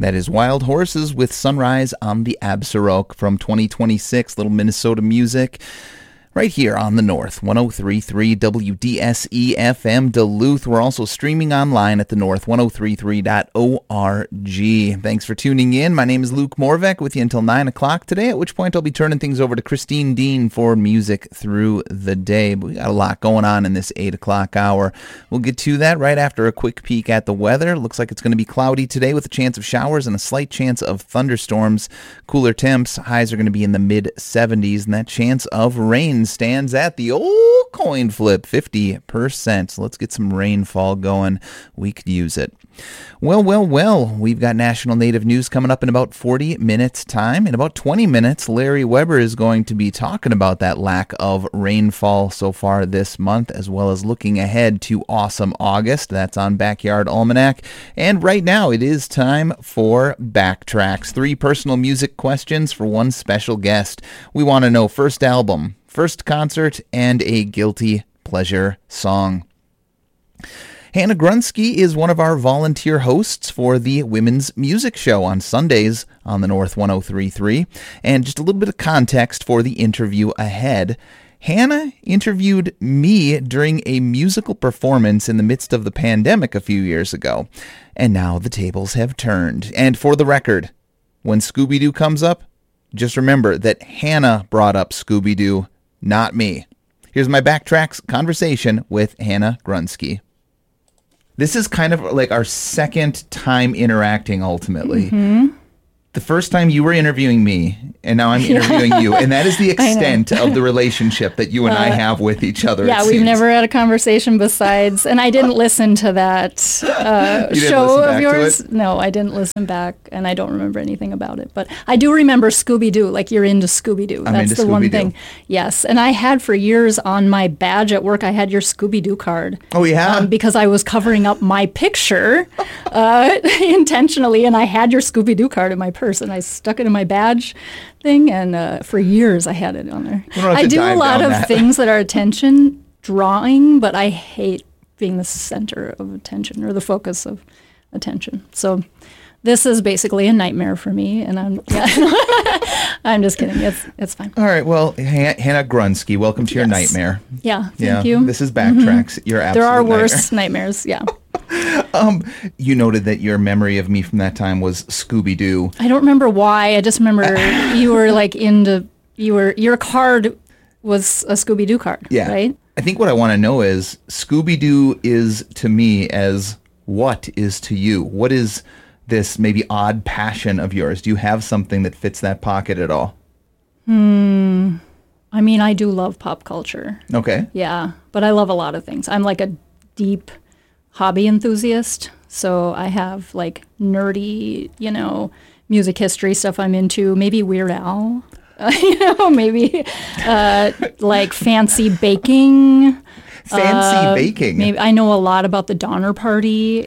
That is Wild Horses with Sunrise on the Absaroka from 2026, little Minnesota music. Right here on the North, 103.3 WDSE FM Duluth. We're also streaming online at thenorth1033.org. Thanks for tuning in. My name is Luke Morvek with you until 9 o'clock today, at which point I'll be turning things over to Christine Dean for music through the day. But we got a lot going on in this 8 o'clock hour. We'll get to that right after a quick peek at the weather. Looks like it's going to be cloudy today with a chance of showers and a slight chance of thunderstorms. Cooler temps. Highs are going to be in the mid-70s, and that chance of rain stands at the old coin flip, 50%. So let's get some rainfall going. We could use it. Well, we've got National Native News coming up in about 40 minutes time. In about 20 minutes, Larry Weber is going to be talking about that lack of rainfall so far this month, as well as looking ahead to Awesome August. That's on Backyard Almanac. And right now, it is time for Backtracks. 3 personal music questions for one special guest. We want to know first album, first concert, and a guilty pleasure song. Hannah Grunsky is one of our volunteer hosts for the Women's Music Show on Sundays on the North 103.3. And just a little bit of context for the interview ahead. Hannah interviewed me during a musical performance in the midst of the pandemic a few years ago. And now the tables have turned. And for the record, when Scooby-Doo comes up, just remember that Hannah brought up Scooby-Doo, not me. Here's my Backtracks conversation with Hannah Grunsky. This is kind of like our second time interacting, ultimately. Mm-hmm. The first time you were interviewing me, and now I'm interviewing you. And that is the extent of the relationship that you and I have with each other. Yeah, we've never had a conversation besides, and I didn't listen to that show of yours. No, I didn't listen back, and I don't remember anything about it. But I do remember Scooby-Doo, like you're into Scooby-Doo. That's the one thing. Yes, and I had for years on my badge at work, I had your Scooby-Doo card. Oh, yeah? Because I was covering up my picture intentionally, and I had your Scooby-Doo card in my purse, and I stuck it in my badge thing, and for years I had it on there. I do a lot of things that are attention drawing, but I hate being the center of attention or the focus of attention. So this is basically a nightmare for me, and I'm just kidding. It's fine. All right. Well, Hannah Grunsky, welcome to your nightmare. Yeah. Thank you. This is Backtracks. Mm-hmm. Your absolute There are nightmare. worse nightmares. Yeah. You noted that your memory of me from that time was Scooby-Doo. I don't remember why. I just remember you were like your card was a Scooby-Doo card, right? I think what I want to know is Scooby-Doo is to me as what is to you? What is this maybe odd passion of yours? Do you have something that fits that pocket at all? I mean, I do love pop culture. Okay. Yeah, but I love a lot of things. I'm like a deep hobby enthusiast, so I have like nerdy, music history stuff I'm into, maybe Weird Al, maybe like fancy baking. Baking. Maybe I know a lot about the Donner Party.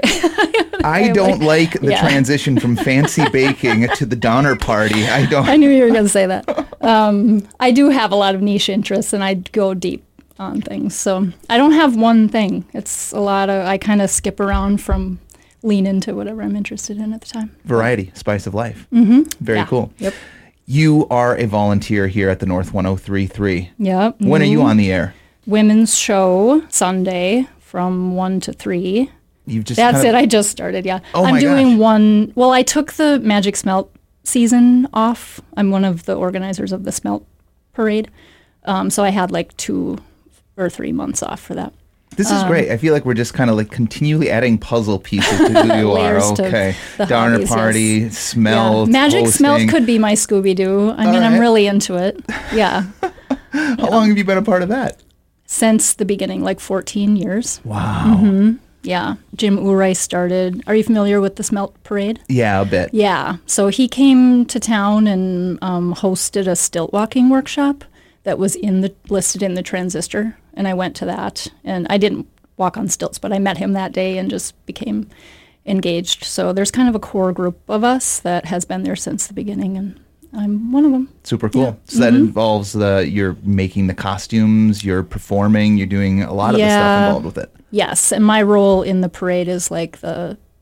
I don't like the transition from fancy baking to the Donner Party. I knew you were going to say that. I do have a lot of niche interests, and I go deep on things. So I don't have one thing. It's a lot of, I kind of skip around from lean into whatever I'm interested in at the time. Variety, spice of life. Mm-hmm. Very cool. Yep. You are a volunteer here at the North 103.3. Yep. When are you on the air? Women's show, Sunday from 1 to 3. That's it. I just started, yeah. Oh, I'm doing one. Well, I took the Magic Smelt season off. I'm one of the organizers of the Smelt Parade. So I had like 2 or 3 months off for that. This is great. I feel like we're just kind of like continually adding puzzle pieces to who you are. Okay. Donner Party, yes. Smelt, Magic hosting. Smelt could be my Scooby-Doo. I mean, I'm really into it. Yeah. How long have you been a part of that? Since the beginning, like 14 years. Wow. Mm-hmm. Yeah. Jim Uray started. Are you familiar with the Smelt Parade? Yeah, a bit. Yeah. So he came to town and hosted a stilt walking workshop that was listed in the Transistor, and I went to that. And I didn't walk on stilts, but I met him that day and just became engaged. So there's kind of a core group of us that has been there since the beginning, and I'm one of them. Super cool. Yeah. So that involves you're making the costumes, you're performing, you're doing a lot of the stuff involved with it. Yes, and my role in the parade is like the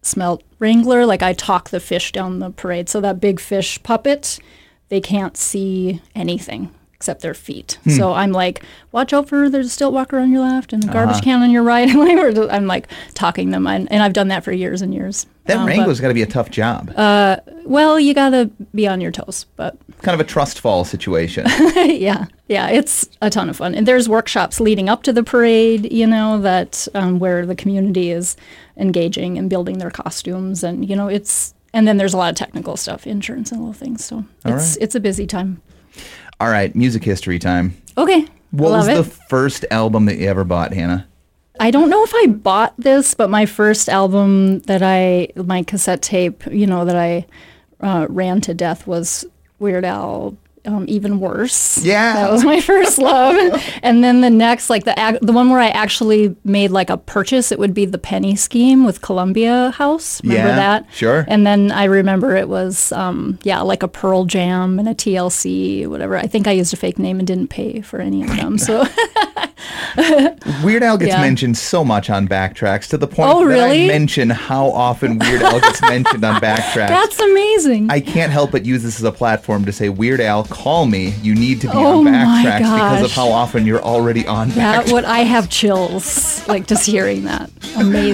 smelt wrangler. Like I talk the fish down the parade. So that big fish puppet, they can't see anything except their feet. So I'm like, watch out for there's a stilt walker on your left and a garbage can on your right. I'm like talking them. And I've done that for years and years. That wrangler's got to be a tough job. Well, you got to be on your toes, but kind of a trust fall situation. Yeah, it's a ton of fun. And there's workshops leading up to the parade, that where the community is engaging and building their costumes. And, and then there's a lot of technical stuff, insurance and little things. So it's a busy time. All right, music history time. Okay. What was the first album that you ever bought, Hannah? I don't know if I bought this, but my first album my cassette tape, that I ran to death was Weird Al, Even Worse. Yeah. That was my first love. And then the next, like the one where I actually made like a purchase, it would be The Penny Scheme with Columbia House. Remember that? Sure. And then I remember it was, like a Pearl Jam and a TLC, whatever. I think I used a fake name and didn't pay for any of them. So Weird Al gets mentioned so much on Backtracks to the point that I mention how often Weird Al gets mentioned on Backtracks. That's amazing. I can't help but use this as a platform to say, Weird Al, call me. You need to be on Backtracks because of how often you're already on Backtracks. I have chills, like just hearing that. Amazing.